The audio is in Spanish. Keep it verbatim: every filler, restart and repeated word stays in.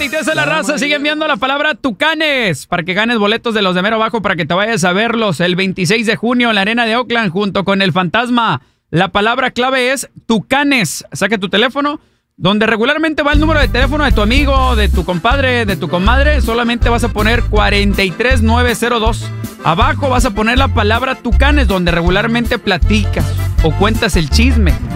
esa es la raza. Sigue enviando la palabra Tucanes para que ganes boletos de los de mero abajo para que te vayas a verlos el veintiséis de junio en la arena de Oakland junto con el Fantasma. La palabra clave es Tucanes. Saca tu teléfono. Donde regularmente va el número de teléfono de tu amigo, de tu compadre, de tu comadre, solamente vas a poner cuarenta y tres nueve cero dos. Abajo vas a poner la palabra Tucanes, donde regularmente platicas o cuentas el chisme.